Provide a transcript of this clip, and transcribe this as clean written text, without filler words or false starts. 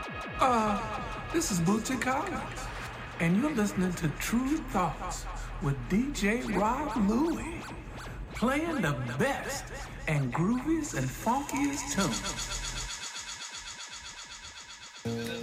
This is Bootsy Collins, and you're listening to True Thoughts with DJ Rob Louie, playing the best and grooviest and funkiest tunes.